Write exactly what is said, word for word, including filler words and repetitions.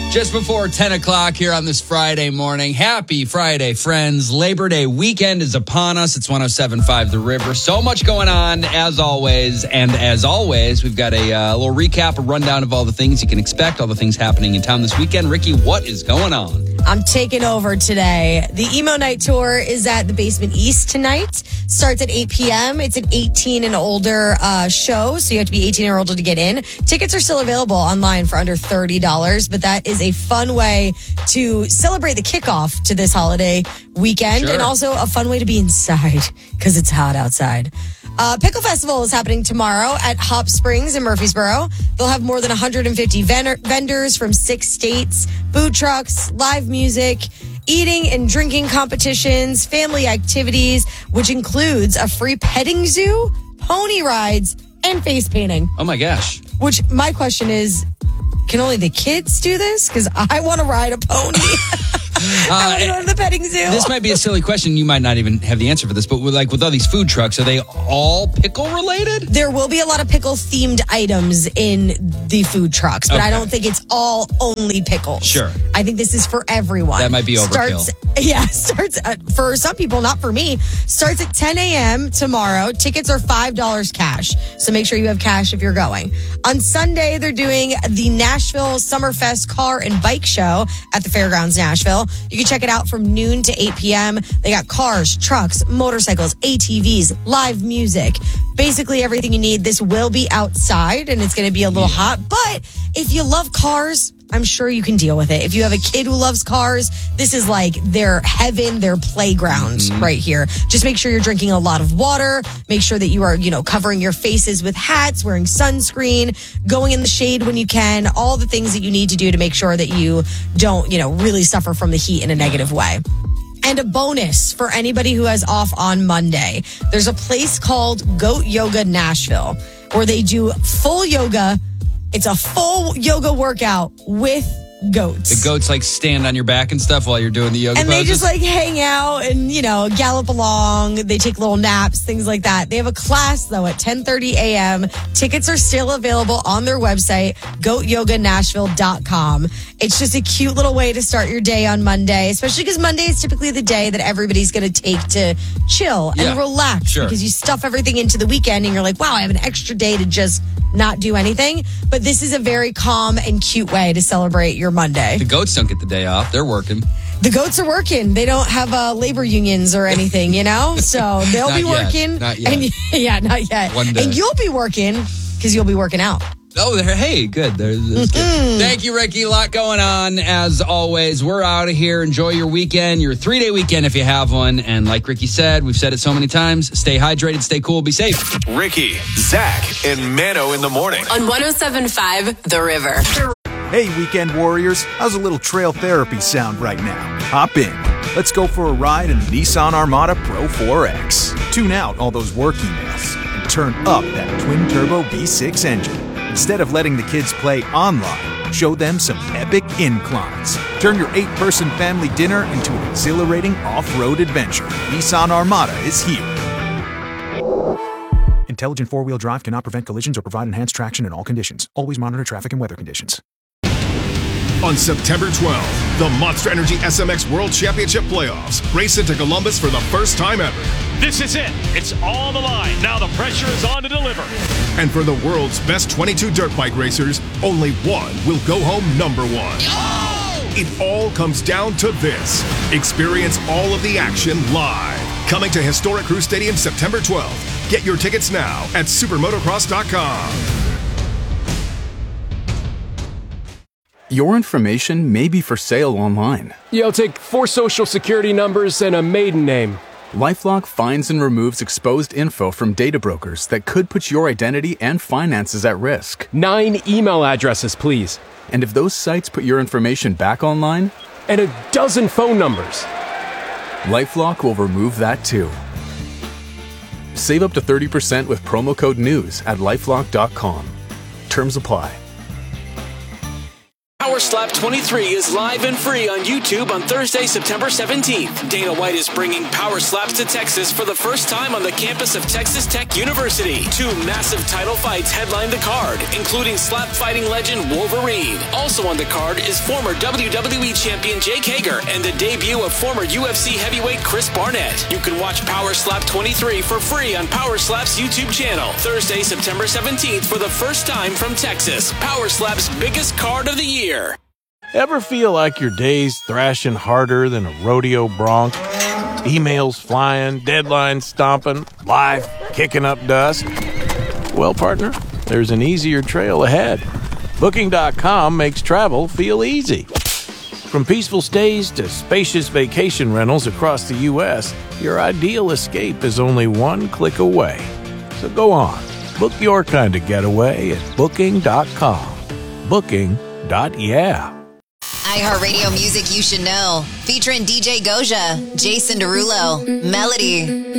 Just before ten o'clock here on this Friday morning. Happy Friday, friends. Labor Day weekend is upon us. It's one oh seven point five The River. So much going on, as always. And as always, we've got a uh, little recap, a rundown of all the things you can expect, all the things happening in town this weekend. Ricky, what is going on? I'm taking over today. The Emo Night Tour is at the Basement East tonight. Starts at eight p.m. It's an eighteen and older uh, show, so you have to be eighteen or older to get in. Tickets are still available online for under thirty dollars, but that is a fun way to celebrate the kickoff to this holiday weekend, Sure. and also a fun way to be inside because it's hot outside. Uh, Pickle Festival is happening tomorrow at Hop Springs in Murfreesboro. They'll have more than one hundred fifty ven- vendors from six states, food trucks, live music, eating and drinking competitions, family activities, which includes a free petting zoo, pony rides, and face painting. Oh, my gosh. Which my question is, can only the kids do this? Because I want to ride a pony. I want to go to the petting zoo. This might be a silly question. You might not even have the answer for this, but with, like with all these food trucks, are they all pickle related? There will be a lot of pickle themed items in the food trucks, but Okay. I don't think it's all only pickles. Sure. I think this is for everyone. That might be overkill. Starts, yeah, starts at, for some people, not for me. Starts at ten a.m. tomorrow. Tickets are five dollars cash, so make sure you have cash if you're going. On Sunday, they're doing the Nashville Summerfest Car and Bike Show at the Fairgrounds Nashville. You can check it out from noon to eight p.m. They got cars, trucks, motorcycles, A T Vs, live music, basically everything you need. This will be outside and it's going to be a little hot, but if you love cars, I'm sure you can deal with it. If you have a kid who loves cars, this is like their heaven, their playground Mm-hmm. right here. Just make sure you're drinking a lot of water. Make sure that you are, you know, covering your faces with hats, wearing sunscreen, going in the shade when you can, all the things that you need to do to make sure that you don't, you know, really suffer from the heat in a negative way. And a bonus for anybody who has off on Monday. There's a place called Goat Yoga Nashville where they do full yoga. It's a full yoga workout with goats. The goats like stand on your back and stuff while you're doing the yoga And they poses? just like hang out and, you know, gallop along. They take little naps, things like that. They have a class though at ten thirty a.m. Tickets are still available on their website, goat yoga nashville dot com. It's just a cute little way to start your day on Monday, especially because Monday is typically the day that everybody's going to take to chill and Yeah, relax sure. because you stuff everything into the weekend and you're like, wow, I have an extra day to just not do anything. But this is a very calm and cute way to celebrate your Monday. The goats don't get the day off. They're working. The goats are working. They don't have uh, labor unions or anything, you know? So they'll Not be yet. working. Not yet. And, yeah, not yet. One day. And you'll be working because you'll be working out. Oh, there. Hey, good. There's, there's good. Thank you, Ricky. A lot going on, as always. We're out of here. Enjoy your weekend, your three-day weekend if you have one. And like Ricky said, we've said it so many times, stay hydrated, stay cool, be safe. Ricky, Zach, and Mano in the morning. On one oh seven point five The River. Hey, weekend warriors, how's a little trail therapy sound right now? Hop in. Let's go for a ride in the Nissan Armada Pro four X. Tune out all those work emails and turn up that twin-turbo V six engine. Instead of letting the kids play online, show them some epic inclines. Turn your eight-person family dinner into an exhilarating off-road adventure. Nissan Armada is here. Intelligent four-wheel drive cannot prevent collisions or provide enhanced traction in all conditions. Always monitor traffic and weather conditions. On September twelfth, the Monster Energy S M X World Championship Playoffs race into Columbus for the first time ever. This is it. It's on the line. Now the pressure is on to deliver. And for the world's best twenty-two dirt bike racers, only one will go home number one. It all comes down to this. Experience all of the action live. Coming to historic Crew Stadium September twelfth. Get your tickets now at supermotocross dot com. Your information may be for sale online. Yeah, I'll take four social security numbers and a maiden name. LifeLock finds and removes exposed info from data brokers that could put your identity and finances at risk. Nine email addresses, please. And if those sites put your information back online, and a dozen phone numbers, LifeLock will remove that too. Save up to thirty percent with promo code NEWS at lifelock dot com. Terms apply. Power Slap twenty-three is live and free on YouTube on Thursday, September seventeenth. Dana White is bringing Power Slaps to Texas for the first time on the campus of Texas Tech University. Two massive title fights headline the card, including slap fighting legend Wolverine. Also on the card is former W W E champion Jake Hager and the debut of former U F C heavyweight Chris Barnett. You can watch Power Slap twenty-three for free on Power Slap's YouTube channel. Thursday, September seventeenth for the first time from Texas. Power Slap's biggest card of the year. Ever feel like your day's thrashing harder than a rodeo bronc? Emails flying, deadlines stomping, life kicking up dust? Well, partner, there's an easier trail ahead. Booking dot com makes travel feel easy. From peaceful stays to spacious vacation rentals across the U S, your ideal escape is only one click away. So go on, book your kind of getaway at Booking dot com. Booking. Yeah. iHeartRadio music you should know. Featuring D J Goja, Jason Derulo, Melody.